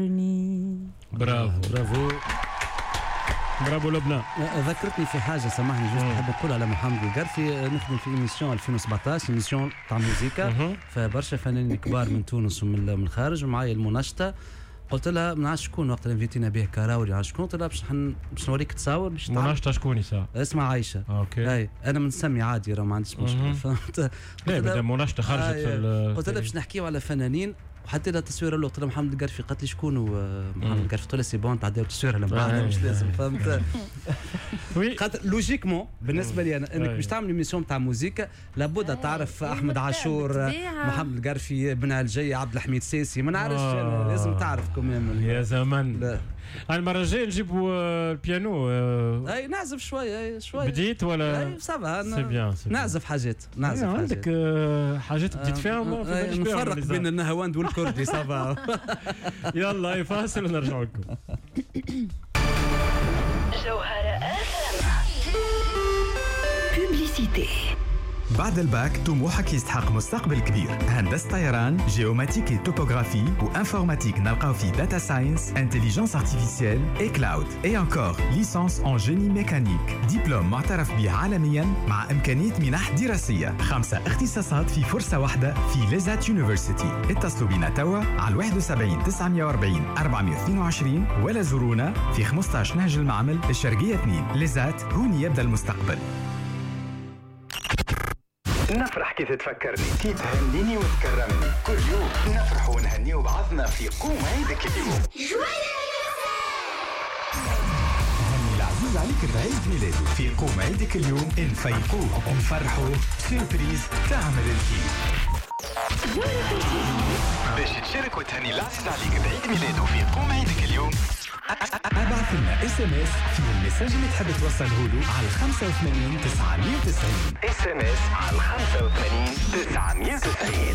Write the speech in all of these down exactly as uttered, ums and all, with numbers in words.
برافو برافو برافو لبنان. ذكرتني في حاجه سامحني جوست نحب نقول على محمد القرفي. نخدم في ايميسيون ألفين وسبعطاش ايميسيون تاع موزيكا فبرشا فنانين كبار من تونس ومن الخارج ومعايا المناشطه. قلت لها ما نعرفش شكون وقت اللي انفيتينا به كراوري على شكون. قلت لها باش باش نوريك تصاور باش مناشطه شكون يسا اسمها عايشه. اوكي اي انا منسمي عادي راه ما عنديش مشكله فهمت. لا بدا مناشطه خرجت آه في قلت لها باش نحكيو على فنانين وحتى لها تصويره له. قلت لها محمد القرفي قالت لي شكون محمد القرفي. قلت لها سي بون تعداو تصويره لما مش لازم فهمت. خاطر لوجيكمون بالنسبه لي انا انك باش تعمل ايميسيون تاع موزيكا لابد تعرف احمد عاشور محمد القرفي بن الجاي عبد الحميد سيسي ما نعرفش لازم تعرف كمان يا زمان. المره الجايه نجيبوا البيانو. اي نعزف شويه اي شويه بديت ولا اي سافا سي بيان نعزف حاجات نعزف حاجات. عندك حاجات بديت فيها نفرق بين النهاوند والكردي سافا. يلا يفاصل ونرجع لكم. جوهرة بوبليسيتي. بعد الباك طموحك يستحق مستقبل كبير. هندسة طيران، جيوماتيك توبوغرافي وانفورماتيك نلقاو في داتا ساينس، انتليجنس ارتيفيسيال اي كلاود. اي انكور ليسانس ان جيني ميكانيك، دبلوم معترف به عالميا مع امكانية منح دراسية. خمسة اختصاصات في فرصة واحدة في ليزات يونيفرسيتي. اتصلوا بنا توا على واحد وسبعين تسعمية وأربعين أربعمية واثنين وعشرين ولا زورونا في خمسطاش نهج المعمل الشرقية اثنين. ليزات هون يبدأ المستقبل. نفرح كي تتفكرني، كي تهنيني وتكرمني. كل يوم نفرح ونهني بعضنا في قوم عيدك اليوم. هني العزيز عليك بعيد ميلاده في قوم عيدك اليوم. نفيقوه ونفرحوه سيربريز تعمل الكيف. باش تشارك وتهني العزيز عليك بعيد ميلاده في قوم عيدك اليوم ابعث لنا اس ام اس في المساج اللي تحب توصله له على خمسة وثمانين تسعمية وتسعين. اس ام اس على خمسة وثمانين تسعمية وتسعين.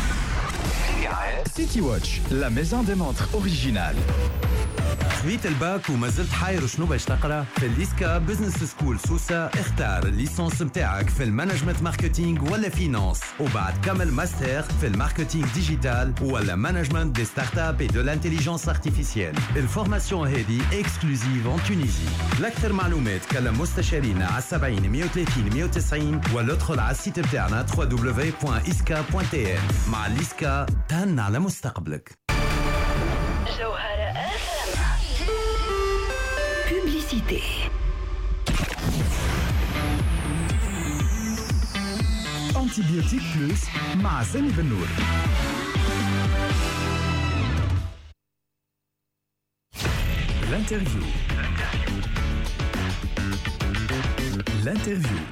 سيتي واتش لا ميزون دي مونتر اوريجينال. خذيت الباك وما زلت حاير شنو باش تقرا؟ في الليسكا بزنس سكول سوسة اختار الليسانس متاعك في المانجمنت ماركتينغ ولا فينانس وبعد كمل ماستر في الماركتينغ ديجيتال ولا مانجمنت دي ستارت اب اي دو لانتيليجنس ارتيفيسيال. الفورماسيون هذه اكسكلوزيف ان تونيزي. لاكثر معلومات كلم مستشارينا على سبعين مية وثلاثين مية وتسعين ولا ادخل على السيت بتاعنا دبليو دبليو دبليو بوان إسكا بوان تي إن. مع الليسكا تهن على مستقبلك. جوهرة بوبليسيتي. انتيبيوتيك بلوس مع سامي بن نور. الانترفيو الانترفيو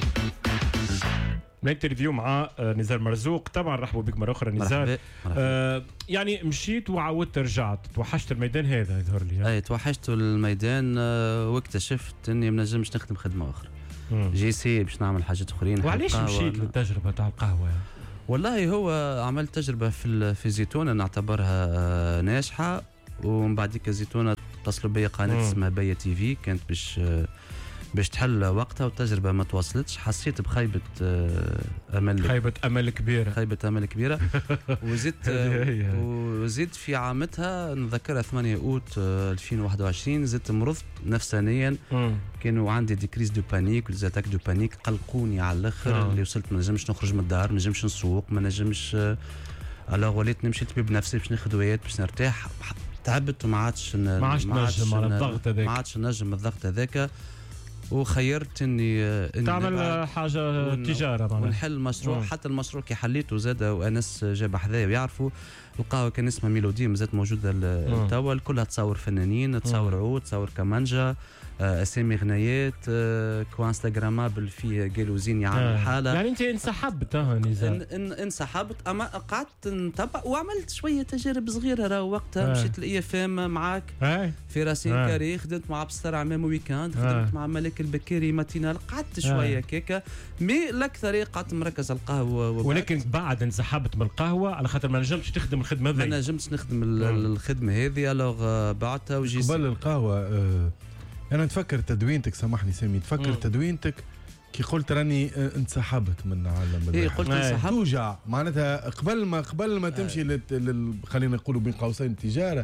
الانترفيو مع نزار مرزوق. طبعا رحبوا بك مره اخرى نزار. مرحبا. آه يعني مشيت وعاودت رجعت. توحشت الميدان هذا يظهر لي. اي توحشت الميدان واكتشفت اني ما نجمش نخدم خدمه اخرى. جي سي باش نعمل حاجات اخرين. وعلاش مشيت للتجربه تاع القهوه؟ والله هو عملت تجربه في في زيتونه نعتبرها ناجحه ومن بعديك زيتونه اتصلوا بيا قناه اسمها بيا تي في كانت باش باش تحل وقتها والتجربه ما تواصلتش. حسيت بخيبه امل خيبه امل كبيره خيبه امل كبيره وزدت وزدت في عامتها نذكرها ثمانية أوت ألفين وواحد وعشرين زدت مرضت نفسانيا. كانوا عندي دي كريز دو بانيك ولزاتاك دو بانيك قلقوني على الاخر. اللي وصلت ما نجمش نخرج من الدار ما نجمش نسوق ما نجمش. الوغ وليت نمشي لطبيب نفسي باش ناخذ دوايات باش نرتاح. تعبت وما عادش ما عادش نجم على الضغط هذاك ما عادش نجم الضغط هذاك. وخيرت اني, إني تعمل حاجه ون... تجاره معناها ونحل مشروع. مم. حتى المشروع كي حليته زاد وانس جاب حذايا ويعرفوا القهوه كان اسمها ميلودي مازالت موجوده التوا كلها تصور فنانين تصور عود تصور كمانجا اسامي غنايات كو انستغرامابل فيه جالوزين يعمل آه. حاله. يعني انت انسحبت ها نزار؟ إن إن انسحبت اما قعدت نتبع وعملت شويه تجارب صغيره راه وقتها آه. مشيت الاي اف ام معاك آه. في راسين آه. كاري خدمت مع بستر عمام ويكاند خدمت آه. مع ملك البكيري ماتينال قعدت شويه آه. كيكه مي الاكثر قعدت مركز على القهوه. ولكن بعد انسحبت من القهوه على خاطر ما نجمتش تخدم الخدمه هذه. ما نجمتش نخدم الخدمه هذه. الوغ بعدها وجي قبل القهوه آه. انا نتفكر تدوينتك سامحني سامي تفكر مم. تدوينتك كي قلت راني انسحبت من عالم ايه قلت انسحبت توجع معناتها قبل ما قبل ما تمشي لل... لل... خلينا نقولوا بين قوسين التجاره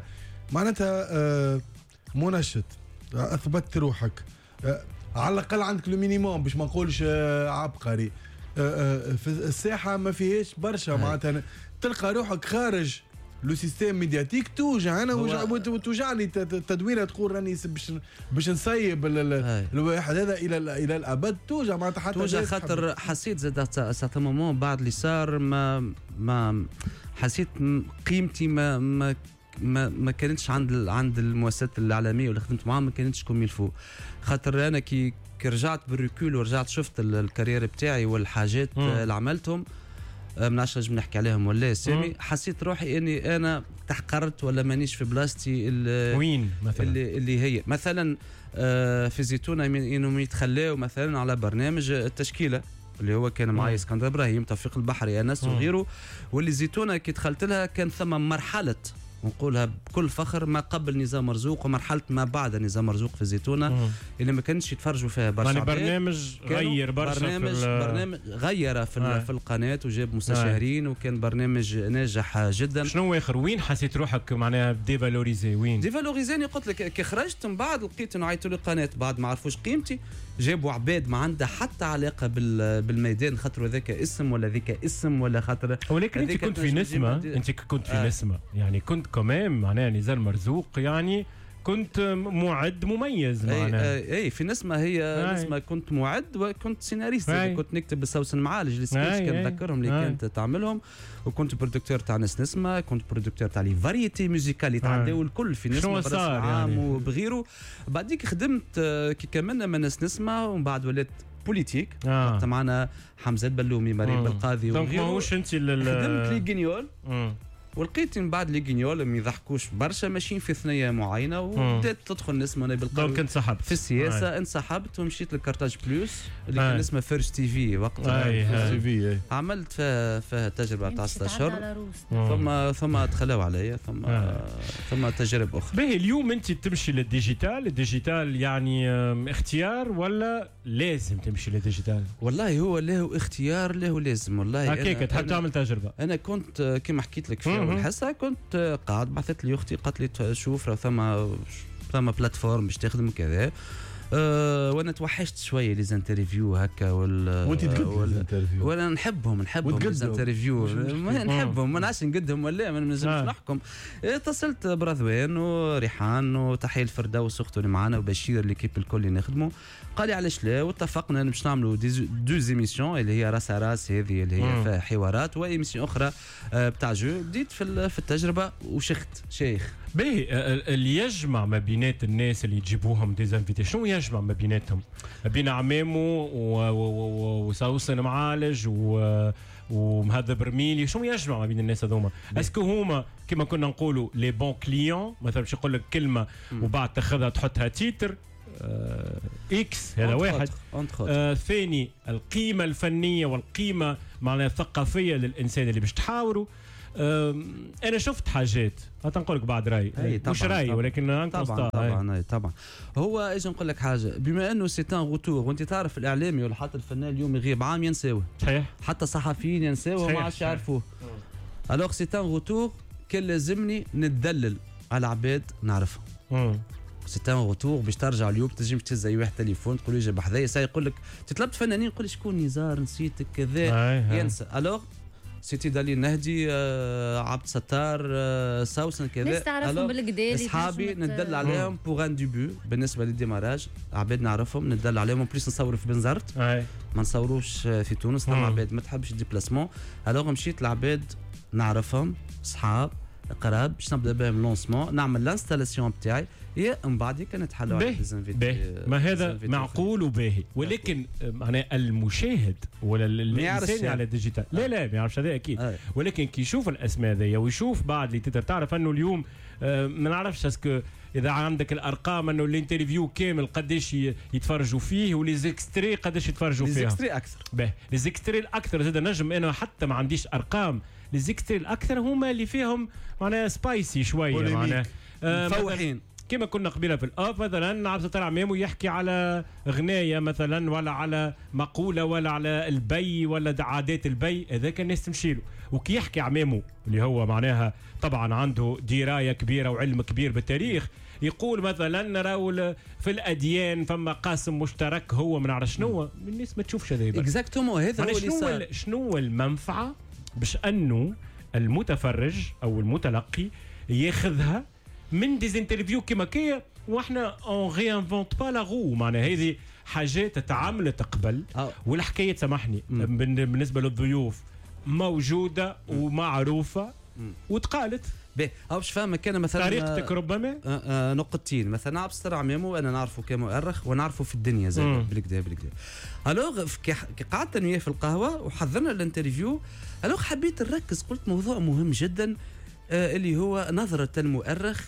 معناتها آه منشط، اثبتت روحك، آه على الاقل عندك لو مينيموم باش ما نقولش آه عبقري. آه آه في الساحه ما فيهاش برشا، معناتها تلقى روحك خارج لو سيستيم ميدياتيك توجع. انا وتوجعني تدويره تقول راني باش باش نسيب الواحد هذا الى الى الابد. توجع معناتها حتى توجع خاطر حسيت زاد ساعه مومون بعد اللي صار ما ما حسيت قيمتي ما ما ما, ما كانتش عند عند المؤسسات العالميه اللي خدمت معاهم، ما كانتش كوم يلفو. خاطر انا كي رجعت بالريكول ورجعت شفت الكارير بتاعي والحاجات اللي عملتهم ما نعرفش نجم نحكي عليهم ولا سامي، حسيت روحي اني انا تحقرت ولا مانيش في بلاصتي وين مثلا اللي, اللي هي مثلا في زيتونه انهم يتخلاو مثلا على برنامج التشكيله اللي هو كان معايا اسكندر ابراهيم، توفيق البحري، انس وغيره، واللي زيتونه كي دخلت لها كان ثم مرحله ونقولها بكل فخر ما قبل نظام مرزوق ومرحله ما بعد نظام مرزوق في الزيتونه مم. اللي ما كانش يتفرجوا فيها برشا. يعني برنامج غير برشا، برنامج في برنامج غير في, آه. في القناه وجاب مستشارين آه. وكان برنامج ناجح جدا. شنو اخر وين حسيت روحك معناها ديفالوريزي؟ وين ديفالوريزيني؟ قلت لك كي خرجت من بعد لقيت انه عيطوا لي قناه بعد ما عرفوش قيمتي، جابوا عباد ما عندها حتى علاقه بالميدان، خاطر ذاك اسم ولا ذاك اسم ولا خاطر. ولكن انت كنت في نسمه، انت كنت في آه. نسمه يعني كنت كمان معناها نزار مرزوق، يعني كنت معد مميز معناها. اي, أي في نسمه هي أي. نسمه كنت معد وكنت سيناريست، كنت نكتب بالسوسن معالج اللي سكيتش كنتذكرهم اللي كانت تعملهم، وكنت برودكتور تاع ناس نسمه، كنت برودكتور تاع لي فاريتي ميوزيكال اللي تعداو الكل في نسمه برسم عام يعني. وبغيره. بعديك خدمت كي كملنا من ناس نسمه ومن بعد ولات بوليتيك آه. معنا حمزه البلومي، مريم بالقاضي وغيره. ماهوش انت خدمت لي جينيول ولقيت من بعد لي جينيول ما يضحكوش برشا ماشيين في ثنيه معينه، وبدات تدخل نسمه انا بالقلب. دونك انسحبت في السياسه آه. انسحبت ومشيت للكارتاج بلوس اللي آه. كان اسمه فيرست تي في وقتها. آه. تي في عملت فيها فيها تجربه تاع ستة اشهر، ثم ثم دخلوا عليا ثم آه. ثم تجارب اخرى. باهي اليوم انت تمشي للديجيتال، الديجيتال يعني اختيار ولا لازم تمشي للديجيتال؟ والله هو له اختيار له لازم. والله هكاك تحب تعمل تجربه. انا كنت كما حكيت لك في الحصه كنت قاعد بعثت لي اختي قالت لي شوف راه ثم ثم بلاتفورم باش تخدم كذا. أه وانا توحشت شويه لي زانترفيو هكا وال وانت تقد الانترفيو ولا نحبهم نحبهم لي زانترفيو نحبهم ما نعرفش نقدهم ولا ما نجمش نحكم. اتصلت برضوان وريحان وتحيه الفردوس اخته اللي معانا وبشير ليكيب الكل اللي نخدموا، قال لي علاش لا، واتفقنا باش نعملوا دو زيميسيون اللي هي راس راس هذه اللي هي فيها حوارات، وايميسيون اخرى بتاع جو. بديت في في التجربه وشخت شيخ. باهي اللي يجمع ما بينات الناس اللي تجيبوهم ديزانفيتي، شنو يجمع ما بيناتهم؟ ما بين عمامو وسوسن معالج ومهذب برميلي، شنو يجمع ما بين الناس هذوما؟ اسكو هما كما كنا نقولوا لي بون كليون، مثلا باش يقول لك كلمه وبعد تاخذها تحطها تيتر آه اكس، هذا واحد. آه ثاني القيمه الفنيه والقيمه معناها الثقافيه للانسان اللي باش تحاوروا. انا شفت حاجات هتنقول لك بعد راي مش راي ولكن طبعا طبعا طبعا هو ايش نقول لك حاجه، بما انه سي ان روتور، وانت تعرف الاعلامي ولا حتى الفنان اليوم يغيب عام ينساوه، صحيح، حتى الصحفيين ينساوه ما عادش يعرفوه. الوغ سي ان روتور كان لازمني نتدلل على عباد نعرفهم. سي ان روتور باش ترجع اليوم تنجم تهز اي واحد تليفون تقول له جا بحذايا سا يقول لك تطلبت فنانين يقول لك شكون نزار نسيتك كذا ينسى. الوغ سيتي دليل نهدي آه، عبد ستار آه، سوسن كذا ناس تعرفهم بالقدالي اصحابي ندل عليهم بوغ ان ديبي. بالنسبه للديماراج عباد نعرفهم ندل عليهم، بليس نصور في بنزرت ما نصوروش في تونس، ثم عباد ما تحبش الديبلاسمون. الوغ مشيت لعباد نعرفهم صحاب قراب باش نبدا بهم لونسمون، نعمل لانستالاسيون بتاعي يا من بعد كانت حلوه على ديزانفيتي. ما هذا معقول وباهي، ولكن معناها المشاهد ولا الانسان على الديجيتال لا لا ما يعرفش هذا اكيد آه. ولكن كي يشوف الاسماء ذي ويشوف بعد اللي تقدر تعرف انه اليوم آه ما نعرفش اسكو اذا عندك الارقام انه الانترفيو كامل قداش يتفرجوا فيه ولي زيكستري قداش يتفرجوا فيه. لي زيكستري اكثر باهي لي زيكستري الاكثر زاد نجم انا حتى ما عنديش ارقام. لي زيكستري الاكثر هما اللي فيهم معناها سبايسي شويه معناها مفوحين كما كنا قبيله في الاوف مثلا عبد الستار عمامو يحكي على غنايه مثلا ولا على مقوله ولا على البي ولا عادات البي، هذاك الناس تمشي له. وكي يحكي عمامو اللي هو معناها طبعا عنده درايه كبيره وعلم كبير بالتاريخ، يقول مثلا راول في الاديان فما قاسم مشترك هو ما نعرف شنو، الناس ما تشوفش هذا. اكزاكتومون هذا هو اللي صار. شنو المنفعه باش انه المتفرج او المتلقي ياخذها من ديزانترفيو كيما كي، واحنا اون ريانفونت با لا غو، معناها هذه حاجات تعاملت قبل والحكايه سامحني بالنسبه للضيوف موجوده ومعروفه وتقالت. باهي باش فاهمك انا مثلا طريقتك ربما آه آه نقطتين. مثلا عبد الستار عمامو انا نعرفه كمؤرخ ونعرفه في الدنيا زي بالكدا بالكدا. الوغ كي قعدت انا وياه في القهوه وحضرنا الانترفيو، الوغ حبيت نركز، قلت موضوع مهم جدا آه اللي هو نظره المؤرخ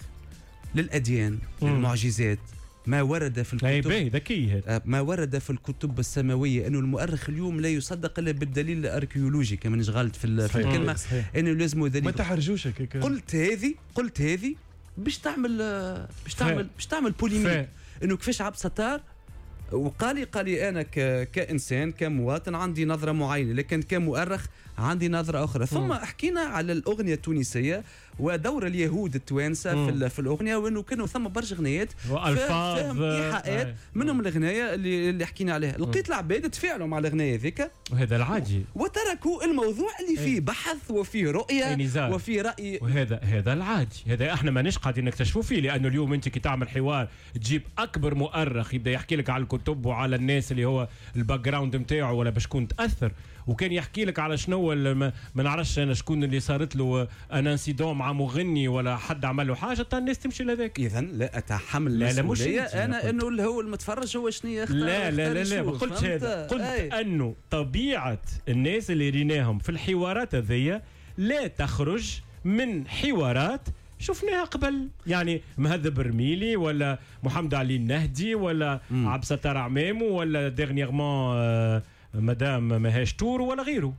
للاديان، للمعجزات، ما ورد في الكتب ذكي ما ورد في الكتب السماويه، انه المؤرخ اليوم لا يصدق الا بالدليل الاركيولوجي كما نشغلت في, في الكلمه، انه لازم دليل. ما تحرجوش هكاك. قلت هذه قلت هذه باش تعمل باش تعمل باش تعمل بوليميك، انه كيفاش عبد الستار وقال لي قال لي انا كانسان كمواطن عندي نظره معينه، لكن كمؤرخ عندي نظره اخرى. ثم حكينا على الاغنيه التونسيه ودور اليهود التوانسه في, في الاغنيه، وانه كانوا ثم برشا غنيات والفاظ ايحاءات منهم الغنايه اللي, اللي حكينا عليها. لقيت العباد تفاعلوا مع الغنايه ذيك، وهذا العادي، وتركوا الموضوع اللي فيه بحث وفيه رؤيه وفيه راي، وهذا هذا العادي، هذا احنا ماناش قاعدين نكتشفوا فيه. لانه اليوم انت كي تعمل حوار تجيب اكبر مؤرخ يبدا يحكي لك على الكتب وعلى الناس اللي هو الباك جراوند نتاعو ولا باش تكون تاثر، وكان يحكي لك على شنو ما نعرفش انا شكون اللي صارت له ان انسيدون مع مغني ولا حد عمل له حاجه، حتى الناس تمشي لهذاك. اذا لا اتحمل المسؤوليه انا انه اللي هو المتفرج هو شنو يختار. لا لا لا, لا ما قلتش هذا، قلت أي. انه طبيعه الناس اللي ريناهم في الحوارات هذيا لا تخرج من حوارات شفناها قبل، يعني مهذب رميلي ولا محمد علي النهدي ولا عبد الستار عمامو ولا ديرنييرمون آه مدام ماهاش تور ولا غيره.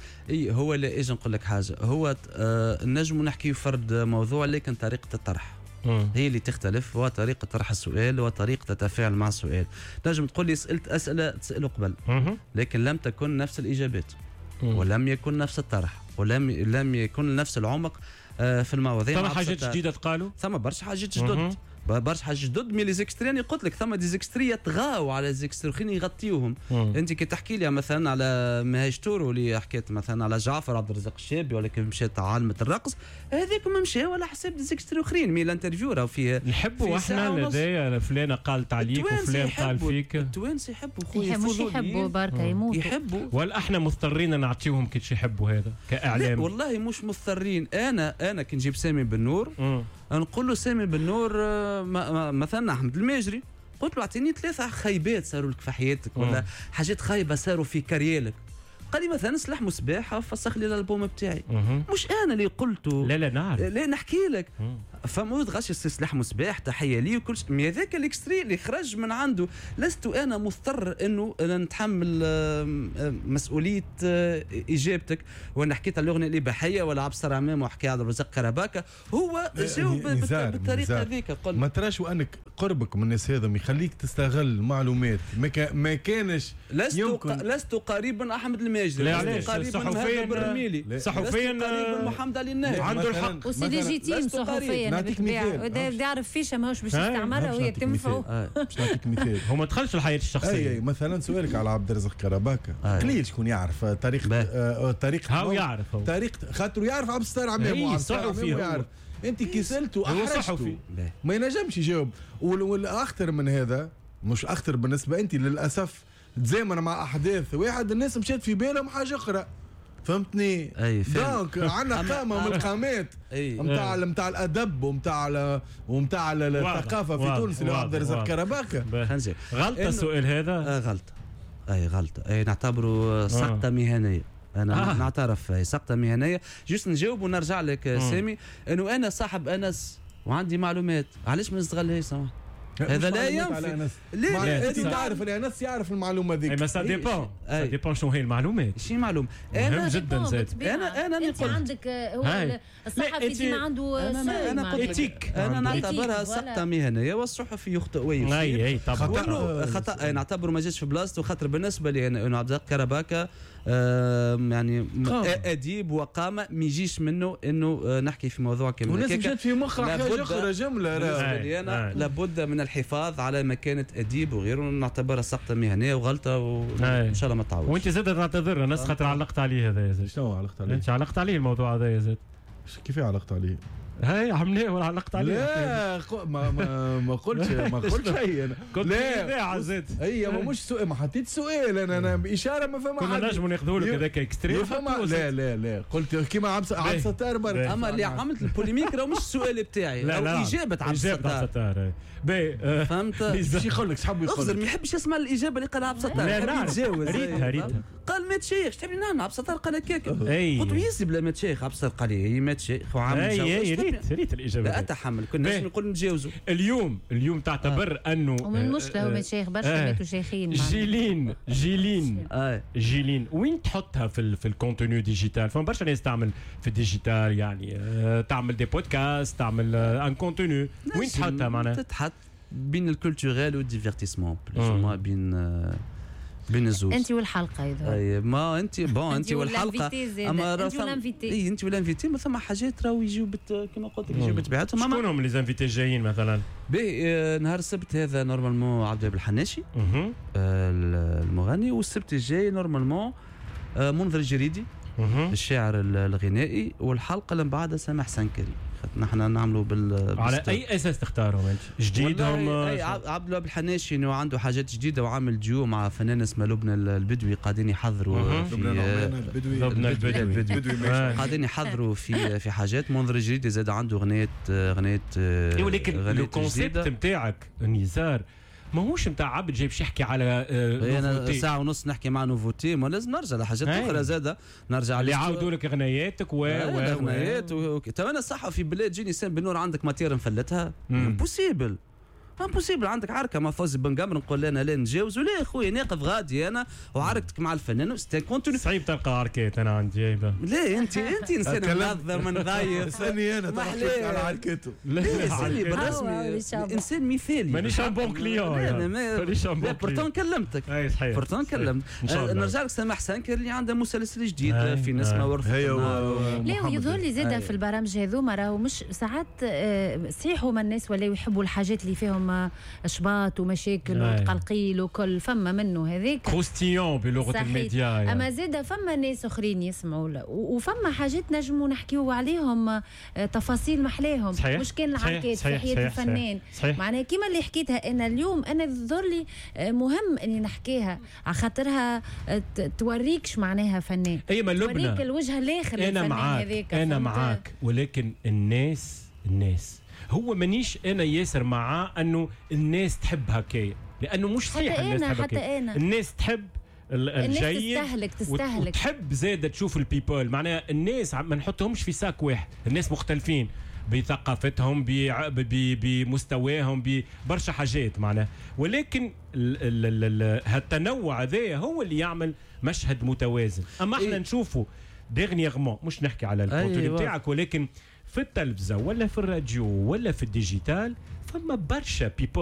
اي هو اللي اجي نقول لك حاجه، هو آه نجم نحكي فرد موضوع، لكن طريقه الطرح مم. هي اللي تختلف، وطريقه طرح السؤال وطريقه التفاعل مع السؤال. نجم تقول لي سالت اسئله تساله قبل، مم. لكن لم تكن نفس الاجابات، مم. ولم يكن نفس الطرح، ولم لم يكن نفس العمق آه في المواضيع. ثم حاجات جديده تقالوا، ثم برشا حاجات جدد، برشا حاجات جدد. مي لي زيكستري قلت لك ثم دي زيكستري يطغاو على زيكستري اخرين يغطيوهم. انت كي تحكي لي مثلا على مهاجتور واللي حكيت مثلا على جعفر عبد الرزاق الشابي ولا كيف مشات عالمه الرقص، هذاك ما مشى ولا حساب دي زيكستري اخرين. مي الانترفيو راه فيه نحبوا احنا هذايا فلان قال تعليق وفلان قال فيك. التوانسه يحبوا خويا، مش يحبوا بركه يموتوا، يحبوا. ولا احنا مضطرين نعطيهم كيفاش يحبوا هذا كاعلام؟ لا والله مش مضطرين. انا انا كي نجيب سامي بن نور نقول له سامي بن نور مثلا احمد الماجري، قلت له اعطيني ثلاثه خيبات صاروا لك في حياتك ولا حاجات خايبه صاروا في كاريرك. قال لي مثلا سلاح مصباح فسخ لي الالبوم بتاعي. مش انا اللي قلته، لا لا نعرف، لا نحكي لك. فمود غش سلاح مصباح تحيه لي وكل شيء، مي هذاك الاكستري اللي خرج من عنده لست انا مضطر انه نتحمل مسؤوليه اجابتك. وانا حكيت على الاغنيه الاباحيه ولا عبد الستار عمامو وحكي على الرزاق كرباكه، هو جاوب بالطريقه هذيك. ما تراش وانك قربك من الناس هذم يخليك تستغل معلومات ما كانش لست يمكن. لست قريبا احمد الماجري، لست قريبا مهذب الرميلي، صحفيا قريبا محمد علي النهدي، عنده الحق وسي ليجيتيم صحفيا بالطبيعه، يعرف فيشه ماهوش باش يستعملها وهي تنفعوا. باش نعطيك مثال، هو ما دخلش الحياه الشخصيه. اي مثلا سؤالك على عبد الرزاق كرباكه قليل شكون يعرف طريقه طريقه هاو يعرف طريقه خاطر يعرف عبد الستار عمامو يعرف. انت كي سالته احرجته ما ينجمش يجاوب. والاخطر من هذا مش اخطر بالنسبه انت للاسف تزامن مع احداث واحد الناس مشات في بالهم حاجه اخرى، فهمتني؟ اي دونك عندنا قامه من القامات نتاع نتاع الادب ونتاع ونتاع الثقافه في تونس اللي عبد الرزاق كرباكه. غلطه السؤال هذا؟ آه غلطه، اي غلطه، اي نعتبره سقطه آه. مهنيه. انا آه. نعترف هي سقطه مهنيه. جوست نجاوب ونرجع لك آه. سامي، انه انا صاحب انس وعندي معلومات، علاش ما نستغلهاش؟ سامح هذا لا ينفي. لا انت تعرف ان انس يعرف المعلومه ذيك. اي ما سا ديبون سا ديبون شنو هي المعلومات. شي معلوم مهم جدا زاد. انا انا انت عندك هو الصحفي ديما عنده انا انا ايتيك انا نعتبرها سقطه مهنيه والصحفي يخطئ ويصيب. اي اي طبعا خطا نعتبره ما جاش في بلاصته خاطر بالنسبه لي انا عبد الرزاق كرباكه آه يعني اديب وقامه ما يجيش منه انه نحكي في موضوع كما هكاك. وناس جات في مخ حاجه اخرى جمله انا لابد من الحفاظ على مكانه اديب وغيره نعتبرها سقطه مهنيه وغلطه وان شاء الله ما تعاودش. وانت زاد تعتذر الناس خاطر علقت عليه هذا يا زيد. شنو علقت عليه؟ انت علقت عليه الموضوع هذا يا زيد. كيف علقت عليه؟ هاي عمليه ولا علقت عليه؟ لا ما ما ما قلتش ما قلتش شيء انا. لا زيد اي ما مش سؤال ما حطيت سؤال انا انا اشاره ما فما كنا نجموا ناخذوا لك هذاك اكستريم. لا لا لا قلت كيما عبد الستار برك. اما اللي عملت البوليميك راه مش السؤال بتاعي او اجابه عبد الستار. باهي فهمت ايش يقول لك شحب يقول لك؟ ما يحبش يسمع الاجابه اللي قالها عبد الستار. لا يتجاوز ريتها ريتها قال ما تشيخ تحبني نعم عبد الستار قال هكاك قلت يسي بلا ما تشيخ عبد الستار قال لي ما تشيخ وعامل اي ريت ريت الاجابه. لا اتحمل كنا نقول نتجاوزوا. اليوم اليوم تعتبر انه ومن مشكله هو شيخ برشا ماتوا شيخين. جيلين جيلين جيلين وين تحطها في في الكونتوني ديجيتال؟ فما برشا ناس تعمل في الديجيتال يعني تعمل دي بودكاست تعمل ان كونتوني وين تحطها معناها؟ تتحط بين الكولتوريل والديفيرتيسمون بلوز بين بين الزوج. انت والحلقه ايضا. اي ما انت بون انت والحلقه اما انت والانفيتي. اي انت والانفيتي ما ثم حاجات راهو يجيو كما قلت لك يجيو بطبيعتهم. شكون هم لي زانفيتي جايين مثلا؟ باهي نهار السبت هذا نورمالمون عبد الوهاب الحناشي المغني والسبت الجاي نورمالمون منذر الجريدي الشاعر الغنائي والحلقه اللي من بعدها سامح سنكري. نحن نعملوا بال على اي اساس تختارهم انت؟ جديدهم؟ عبد الوهاب الحناشي انه عنده حاجات جديده وعامل ديو مع فنان اسمه لبنى البدوي قاعدين يحضروا في لبنى البدوي البدوي قاعدين يحضروا في في حاجات. منظر الجديد زاد عنده اغنيه اغنيه ولكن الكونسيبت نتاعك نزار ماهوش نتاع عبد جاي باش يحكي على انا ساعه ونص نحكي مع نوفوتي ما لازم نرجع لحاجات اخرى زاده نرجع اللي يعاودوا لك اغنياتك و اغنيات تو انا صح في بلاد جيني سان بنور عندك ماتير نفلتها امبوسيبل امبوسيبل عندك عركه مع فوزي بن قمر نقول انا لا نتجاوز ولا اخويا ناقف غادي انا وعركتك مع الفنان كنت صعيب تلقى عركات انا عندي لا انت انت انسان منظم من ضايق ثاني انا تحكي على عركته لا لا بالرسمي انسان مثالي مانيش ان بون كليون مانيش ان بون برتون كلمتك اي صحيح برتون كلمت نرجع لك سامح سانكر اللي عنده مسلسل جديد في نسمه ورث لا ويظهر لي زاده في البرامج هذوما راهو مش ساعات صحيح هما الناس ولاو يحبوا الحاجات اللي فيهم اشباط ومشاكل وتقلقيل وكل فما منه هذيك كروستيون بلغه الميديا يعني. اما زاده فما ناس اخرين يسمعوا وفما حاجات نجموا نحكيو عليهم تفاصيل محلاهم مش كان العركات في حياه الفنان معناها كيما اللي حكيتها انا اليوم انا ظهر لي مهم اني نحكيها على خاطرها توريكش معناها فنان اي ما لبنى توريك الوجه الاخر انا معاك انا معاك ولكن الناس الناس هو مانيش انا ياسر معاه انه الناس تحب هكايا لانه مش صحيح الناس تحب هكايا. الناس تحب الجيد الناس تستهلك تستهلك وتحب زاده تشوف البيبل معناها الناس ما نحطهمش في ساك واحد. الناس مختلفين بثقافتهم بمستواهم ببرشا حاجات معناها ولكن هالتنوع هذا هو اللي يعمل مشهد متوازن. اما احنا إيه؟ نشوفه ديغنيغمون مش نحكي على الكونتوني أيوة. بتاعك ولكن في التلفزة ولا في الراديو ولا في الديجيتال فما برشا بيبول